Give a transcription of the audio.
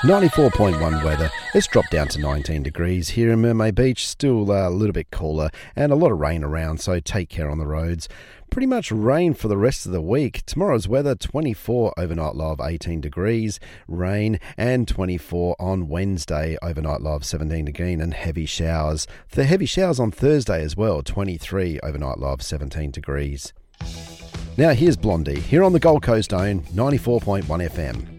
94.1 weather. It's dropped down to 19 degrees here in Mermaid Beach. Still a little bit cooler and a lot of rain around, so take care on the roads. Pretty much rain for the rest of the week. Tomorrow's weather, 24, overnight low of 18 degrees, rain, and 24 on Wednesday, overnight low of 17 degrees, and heavy showers. The heavy showers on Thursday as well, 23, overnight low of 17 degrees. Now here's Blondie, here on the Gold Coast Own, 94.1 FM.